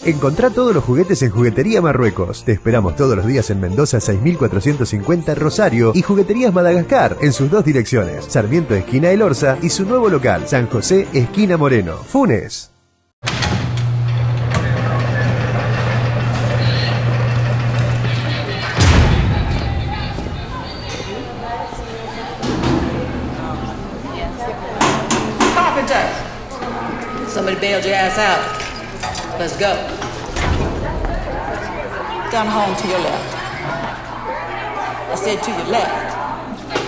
Encontrá todos los juguetes en Juguetería Marruecos. Te esperamos todos los días en Mendoza 6450 Rosario y Jugueterías Madagascar en sus dos direcciones, Sarmiento esquina El Orza y su nuevo local, San José esquina Moreno. Funes. Somebody bailed your ass out. Let's go. Down home to your left. I said to your left.